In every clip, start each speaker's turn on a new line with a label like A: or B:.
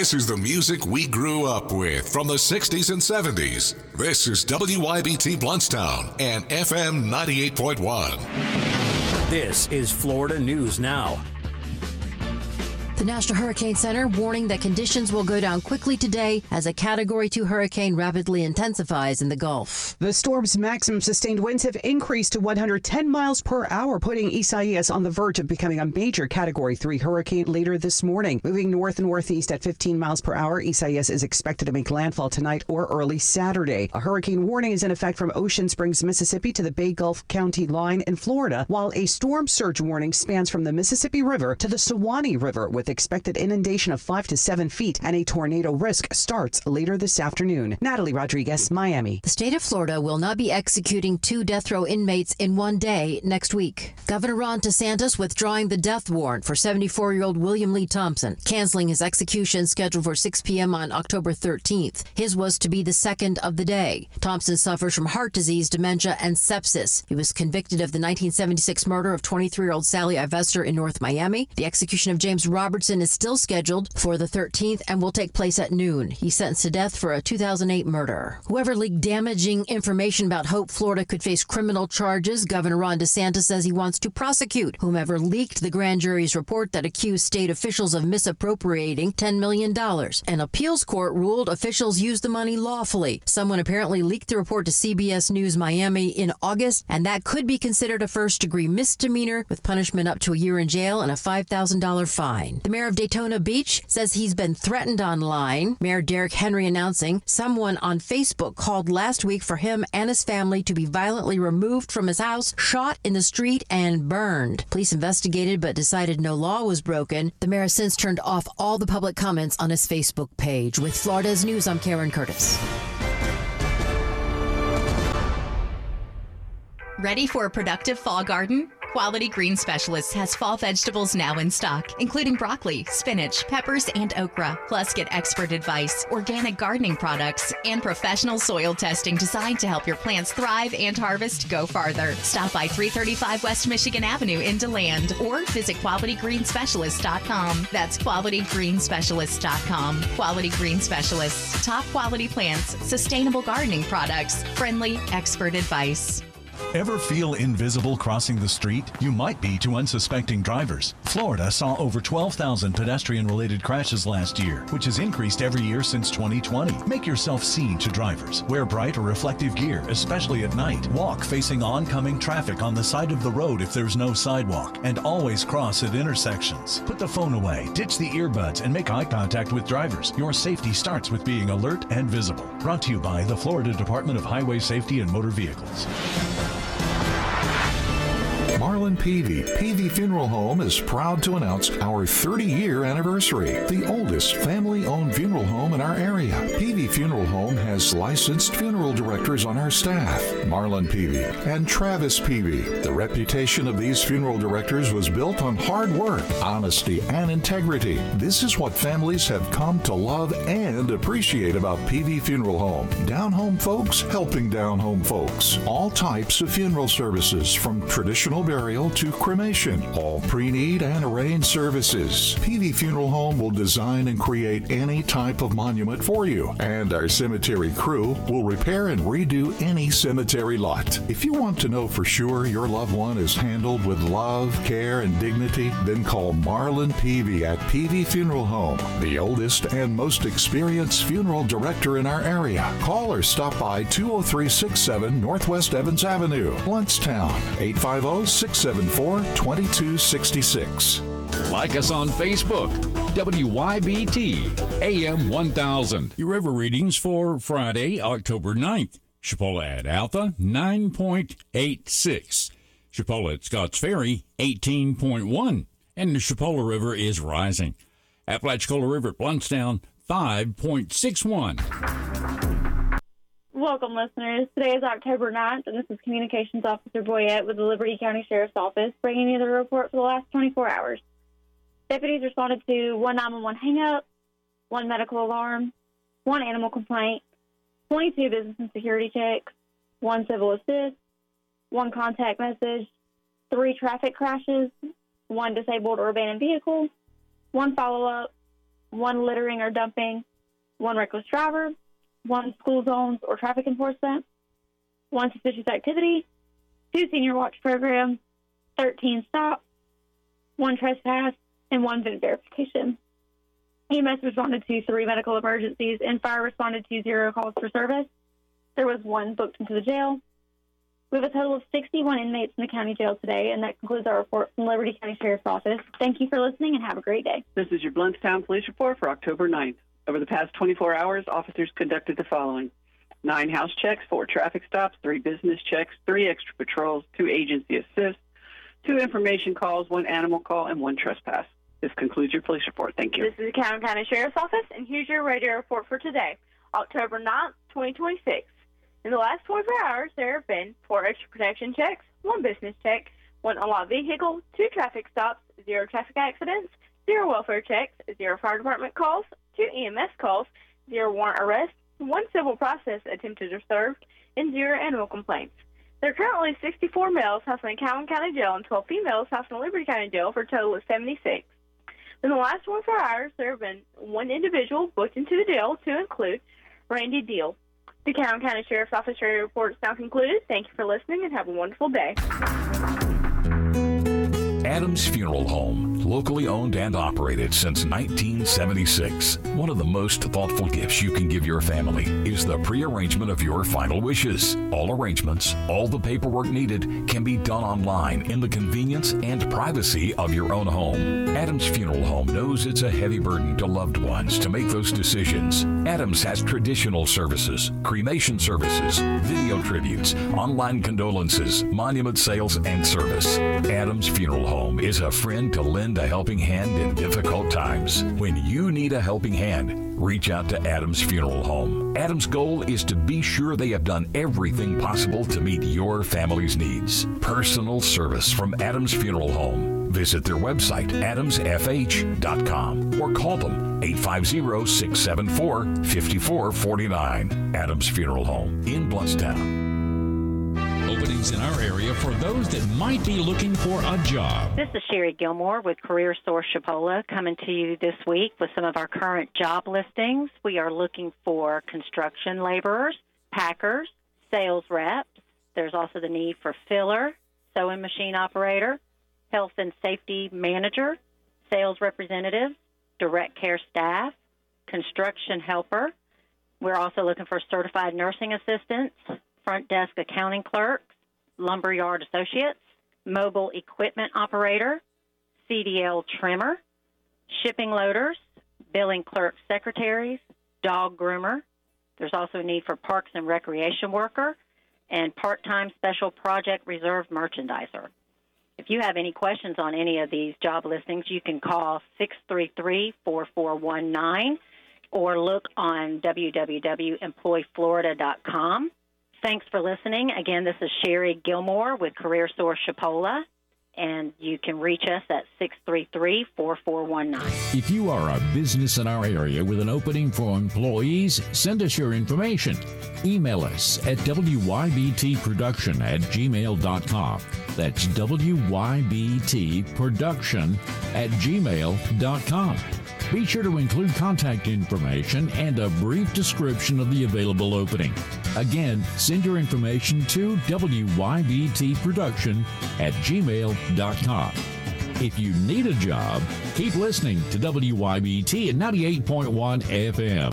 A: This is the music we grew up with from the 60s and 70s. This is WYBT Bluntstown and FM 98.1.
B: This is Florida News Now.
C: The National Hurricane Center warning that conditions will go down quickly today as a Category 2 hurricane rapidly intensifies in the Gulf.
D: The storm's maximum sustained winds have increased to 110 miles per hour, putting Isaias on the verge of becoming a major Category 3 hurricane later this morning. Moving north-northeast at 15 miles per hour, Isaias is expected to make landfall tonight or early Saturday. A hurricane warning is in effect from Ocean Springs, Mississippi to the Bay Gulf County line in Florida, while a storm surge warning spans from the Mississippi River to the Suwannee River with expected inundation of 5 to 7 feet, and a tornado risk starts later this afternoon. Natalie Rodriguez, Miami.
C: The state of Florida will not be executing 2 death row inmates in one day next week. Governor Ron DeSantis withdrawing the death warrant for 74-year-old William Lee Thompson, canceling his execution scheduled for 6 p.m. on October 13th. His was to be the second of the day. Thompson suffers from heart disease, dementia, and sepsis. He was convicted of the 1976 murder of 23-year-old Sally Ivester in North Miami. The execution of James Robertson is still scheduled for the 13th and will take place at noon. He's sentenced to death for a 2008 murder. Whoever leaked damaging information about Hope, Florida could face criminal charges. Governor Ron DeSantis says he wants to prosecute whomever leaked the grand jury's report that accused state officials of misappropriating $10 million. An appeals court ruled officials used the money lawfully. Someone apparently leaked the report to CBS News Miami in August, and that could be considered a first-degree misdemeanor with punishment up to a year in jail and a $5,000 fine. The mayor of Daytona Beach says he's been threatened online. Mayor Derek Henry announcing someone on Facebook called last week for him and his family to be violently removed from his house, shot in the street, and burned. Police investigated but decided no law was broken. The mayor has since turned off all the public comments on his Facebook page. With Florida's News, I'm Karen Curtis.
E: Ready for a productive fall garden? Quality Green Specialists has fall vegetables now in stock, including broccoli, spinach, peppers, and okra. Plus, get expert advice, organic gardening products, and professional soil testing designed to help your plants thrive and harvest go farther. Stop by 335 West Michigan Avenue in DeLand or visit QualityGreenSpecialists.com. That's QualityGreenSpecialists.com. Quality Green Specialists. Top quality plants, sustainable gardening products, friendly expert advice.
F: Ever feel invisible crossing the street? You might be to unsuspecting drivers. Florida saw over 12,000 pedestrian-related crashes last year, which has increased every year since 2020. Make yourself seen to drivers. Wear bright or reflective gear, especially at night. Walk facing oncoming traffic on the side of the road if there's no sidewalk, and always cross at intersections. Put the phone away, ditch the earbuds, and make eye contact with drivers. Your safety starts with being alert and visible. Brought to you by the Florida Department of Highway Safety and Motor Vehicles.
G: Marlin Peavy Funeral Home is proud to announce our 30-year anniversary. The oldest family-owned funeral home in our area. Peavy Funeral Home has licensed funeral directors on our staff, Marlin Peavy and Travis Peavy. The reputation of these funeral directors was built on hard work, honesty, and integrity. This is what families have come to love and appreciate about Peavy Funeral Home. Down-home folks helping down-home folks. All types of funeral services, from traditional burial to cremation, all pre-need and arranged services. Peavy Funeral Home will design and create any type of monument for you, and our cemetery crew will repair and redo any cemetery lot. If you want to know for sure your loved one is handled with love, care, and dignity, then call Marlin Peavy at Peavy Funeral Home, the oldest and most experienced funeral director in our area. Call or stop by 20367 Northwest Evans Avenue, Bluntstown, 850-674-2266.
H: Like us on Facebook, WYBT AM 1000.
I: Your river readings for Friday, October 9th. Chipola at Alpha, 9.86. Chipola at Scotts Ferry, 18.1. And the Chipola River is rising. Apalachicola River at Bluntstown, 5.61.
J: Welcome, listeners. Today is October 9th, and this is Communications Officer Boyette with the Liberty County Sheriff's Office, bringing you the report for the last 24 hours. Deputies responded to 1 911 hang-up, 1 medical alarm, 1 animal complaint, 22 business and security checks, 1 civil assist, 1 contact message, 3 traffic crashes, 1 disabled or abandoned vehicle, 1 follow-up, 1 littering or dumping, 1 reckless driver, 1 school zones or traffic enforcement, 1 suspicious activity, 2 senior watch programs, 13 stops, 1 trespass, and 1 VIN verification. EMS responded to 3 medical emergencies, and fire responded to 0 calls for service. There was 1 booked into the jail. We have a total of 61 inmates in the county jail today, and that concludes our report from Liberty County Sheriff's Office. Thank you for listening, and have a great day.
K: This is your Blountstown Police Report for October 9th. Over the past 24 hours, officers conducted the following: 9 house checks, 4 traffic stops, 3 business checks, 3 extra patrols, 2 agency assists, 2 information calls, 1 animal call, and 1 trespass. This concludes your police report. Thank you.
L: This is the Calhoun County Sheriff's Office, and here's your radio report for today, October 9th, 2026. In the last 24 hours, there have been 4 extra protection checks, 1 business check, 1 unlocked vehicle, 2 traffic stops, 0 traffic accidents, 0 welfare checks, 0 fire department calls, 2 EMS calls, 0 warrant arrests, 1 civil process attempted or served, and 0 animal complaints. There are currently 64 males housed in Calhoun County Jail and 12 females housed in Liberty County Jail for a total of 76. In the last 24 hours, there have been 1 individual booked into the jail, to include Randy Deal. The Calhoun County Sheriff's Office radio report is now concluded. Thank you for listening, and have a wonderful day.
A: Adams Funeral Home, locally owned and operated since 1976. One of the most thoughtful gifts you can give your family is the pre-arrangement of your final wishes. All arrangements, all the paperwork needed can be done online in the convenience and privacy of your own home. Adams Funeral Home knows it's a heavy burden to loved ones to make those decisions. Adams has traditional services, cremation services, video tributes, online condolences, monument sales, and service. Adams Funeral Home is a friend to lend a helping hand in difficult times. When you need a helping hand, reach out to Adams Funeral Home. Adams' goal is to be sure they have done everything possible to meet your family's needs. Personal service from Adams Funeral Home. Visit their website, adamsfh.com, or call them 850-674-5449. Adams Funeral Home in Blountstown.
B: Openings in our area for those that might be looking for a job.
M: This is Sherry Gilmore with Career Source Chipola, coming to you this week with some of our current job listings. We are looking for construction laborers, packers, sales reps. There's also the need for filler, sewing machine operator, health and safety manager, sales representative, direct care staff, construction helper. We're also looking for certified nursing assistants, front desk accounting clerks, lumberyard associates, mobile equipment operator, CDL trimmer, shipping loaders, billing clerk secretaries, dog groomer. There's also a need for parks and recreation worker and part-time special project reserve merchandiser. If you have any questions on any of these job listings, you can call 633-4419 or look on www.employflorida.com. Thanks for listening. Again, this is Sherry Gilmore with Career Source Chipola, and you can reach us at 633-4419.
B: If you are a business in our area with an opening for employees, send us your information. Email us at wybtproduction@gmail.com. That's wybtproduction@gmail.com. Be sure to include contact information and a brief description of the available opening. Again, send your information to wybtproduction@gmail.com. If you need a job, keep listening to WYBT at 98.1 FM.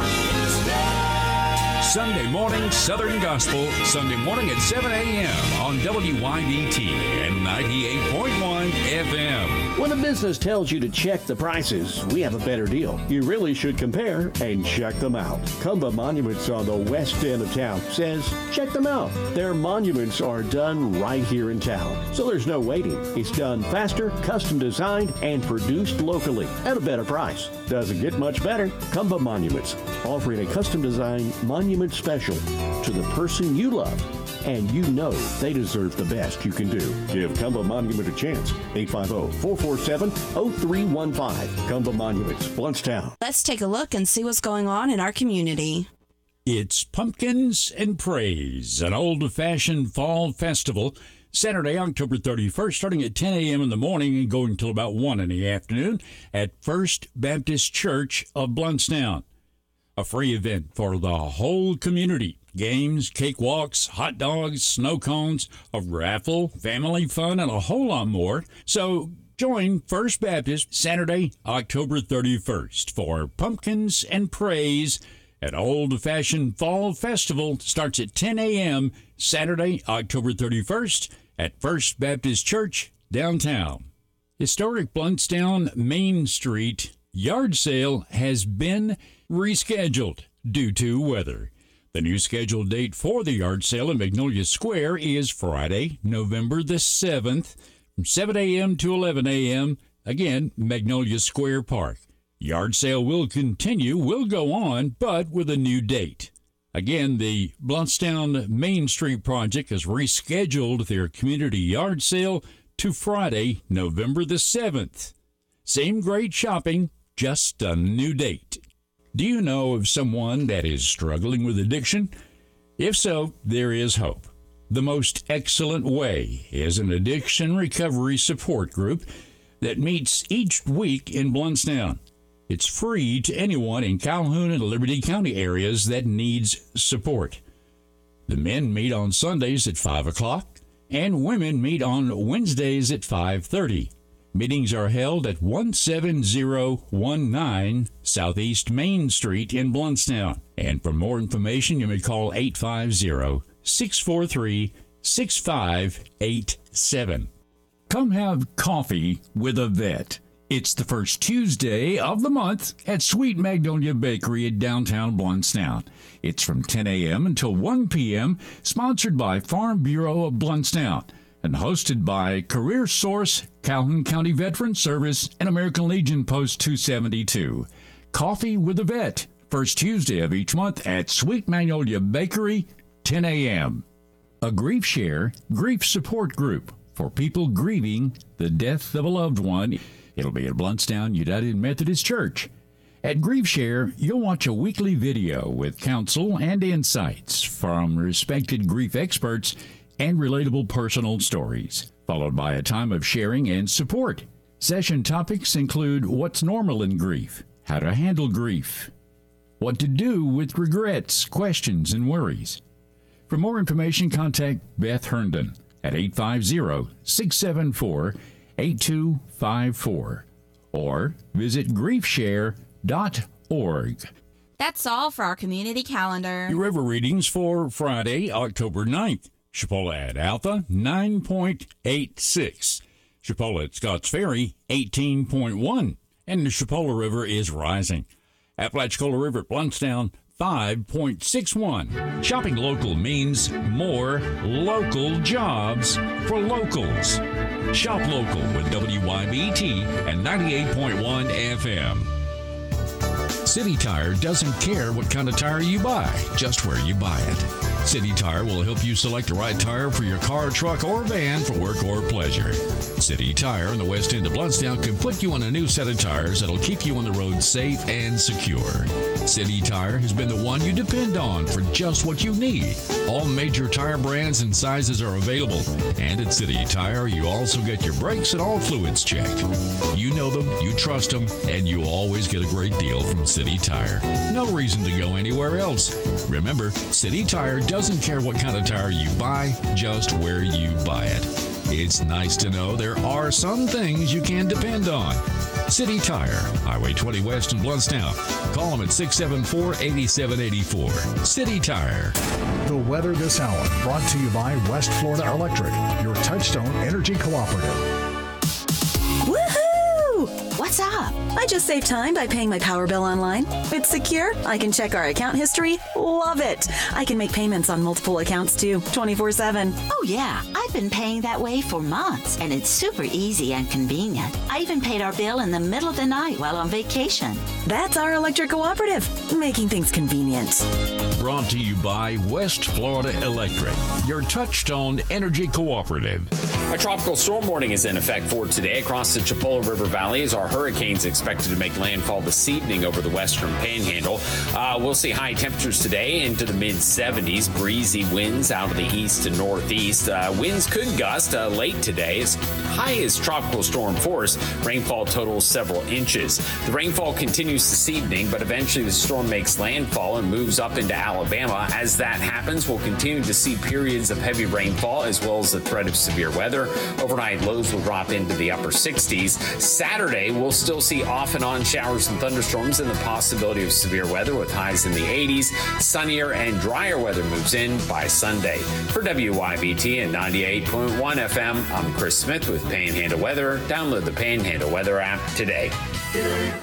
I: Sunday morning Southern Gospel, Sunday morning at 7 a.m. on WYBT and 98.1 FM.
N: When a business tells you to check the prices, we have a better deal. You really should compare and check them out. Cumba Monuments on the west end of town says, check them out. Their monuments are done right here in town, so there's no waiting. It's done faster, custom designed, and produced locally at a better price. Doesn't get much better. Cumba Monuments, offering a custom designed monument special to the person you love, and you know they deserve the best you can do. Give Cumba Monument a chance. 850-447-0315. Cumba Monuments, Blountstown.
O: Let's take a look and see what's going on in our community.
I: It's Pumpkins and Praise, an old-fashioned fall festival Saturday, October 31st, starting at 10 a.m. in the morning and going until about 1 in the afternoon at First Baptist Church of Blountstown. A free event for the whole community. Games, cakewalks, hot dogs, snow cones, a raffle, family fun, and a whole lot more. So join First Baptist Saturday, October 31st for Pumpkins and Praise at Old Fashioned Fall Festival. Starts at 10 a.m. Saturday, October 31st at First Baptist Church downtown. Historic Blountstown Main Street yard sale has been rescheduled due to weather. The new scheduled date for the yard sale in Magnolia Square is Friday, November the 7th, from 7 a.m. to 11 a.m. Again, Magnolia Square Park. Yard sale will go on, but with a new date. Again, the Blountstown Main Street Project has rescheduled their community yard sale to Friday, November the 7th. Same great shopping, just a new date. Do you know of someone that is struggling with addiction? If so, there is hope. The Most Excellent Way is an addiction recovery support group that meets each week in Blountstown. It's free to anyone in Calhoun and Liberty County areas that needs support. The men meet on Sundays at 5 o'clock, and women meet on Wednesdays at 5:30. Meetings are held at 17019 Southeast Main Street in Blountstown. And for more information, you may call 850-643-6587. Come have coffee with a vet. It's the first Tuesday of the month at Sweet Magnolia Bakery in downtown Blountstown. It's from 10 a.m. until 1 p.m., sponsored by Farm Bureau of Blountstown, and hosted by Career Source, Calhoun County Veteran Service, and American Legion Post 272. Coffee with a Vet, first Tuesday of each month at Sweet Magnolia Bakery, 10 a.m. A Grief Share grief support group for people grieving the death of a loved one. It'll be at Blountstown United Methodist Church. At Grief Share, you'll watch a weekly video with counsel and insights from respected grief experts and relatable personal stories, followed by a time of sharing and support. Session topics include what's normal in grief, how to handle grief, what to do with regrets, questions, and worries. For more information, contact Beth Herndon at 850-674-8254 or visit griefshare.org.
O: That's all for our community calendar.
I: Your river readings for Friday, October 9th. Chipola at Alpha, 9.86. Chipola at Scotts Ferry, 18.1. And the Chipola River is rising. Apalachicola River at Blountstown, 5.61. Shopping local means more local jobs for locals. Shop local with WYBT and 98.1 FM. City Tire doesn't care what kind of tire you buy, just where you buy it. City Tire will help you select the right tire for your car, truck, or van for work or pleasure. City Tire in the west end of Blountstown can put you on a new set of tires that'll keep you on the road safe and secure. City Tire has been the one you depend on for just what you need. All major tire brands and sizes are available. And at City Tire, you also get your brakes and all fluids checked. You know them, you trust them, and you always get a great deal from City Tire. No reason to go anywhere else. Remember, City Tire doesn't care what kind of tire you buy, just where you buy it. It's nice to know there are some things you can depend on. City Tire, Highway 20 West in Blountstown. Call them at 674-8784. City Tire.
P: The weather this hour brought to you by West Florida Electric, your Touchstone Energy Cooperative.
Q: Woohoo! What's up? I just saved time by paying my power bill online. It's secure. I can check our account history. Love it. I can make payments on multiple accounts too, 24/7.
R: Oh yeah, I've been paying that way for months, and it's super easy and convenient. I even paid our bill in the middle of the night while on vacation.
Q: That's our electric cooperative, making things convenient.
A: Brought to you by West Florida Electric, your Touchstone Energy Cooperative.
S: A tropical storm warning is in effect for today across the Chipola River Valley as our hurricane hurricanes expected to make landfall this evening over the western panhandle. We'll see high temperatures today into the mid-70s. Breezy winds out of the east and northeast. Winds could gust late today as high as tropical storm force. Rainfall totals several inches. The rainfall continues this evening, but eventually the storm makes landfall and moves up into Alabama. As that happens, we'll continue to see periods of heavy rainfall as well as the threat of severe weather. Overnight lows will drop into the upper 60s. Saturday, we'll still see off and on showers and thunderstorms and the possibility of severe weather with highs in the 80s. Sunnier and drier weather moves in by Sunday. For WYBT and 98.1 FM, I'm Chris Smith with Panhandle Weather. Download the Panhandle Weather app today.